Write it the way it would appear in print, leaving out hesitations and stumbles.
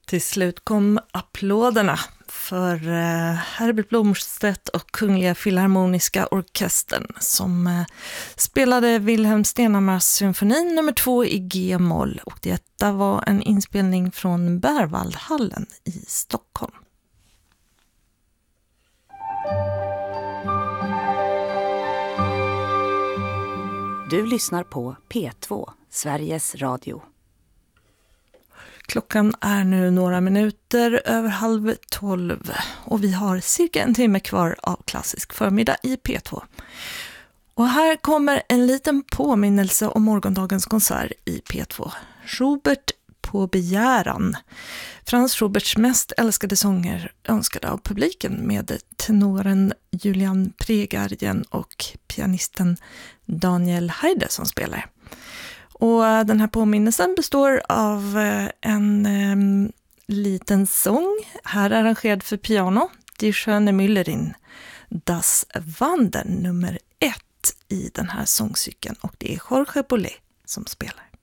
Till slut kom applåderna för Herbert Blomstedt och Kungliga Filharmoniska Orkestern som spelade Wilhelm Stenhammars symfoni nummer 2 i G-moll, och detta var en inspelning från Berwaldhallen i Stockholm. Du lyssnar på P2, Sveriges Radio. Klockan är nu några minuter över 11:30 och vi har cirka en timme kvar av klassisk förmiddag i P2. Och här kommer en liten påminnelse om morgondagens konsert i P2. Schubert på begäran. Franz Schuberts mest älskade sånger önskade av publiken med tenoren Julian Pregarjen och pianisten Daniel Haide som spelar. Och den här påminnelsen består av en liten sång, här arrangerad för piano, Die Schöne Müllerin, Das Wandern nummer 1 i den här sångcykeln, och det är Jorge Bollet som spelar.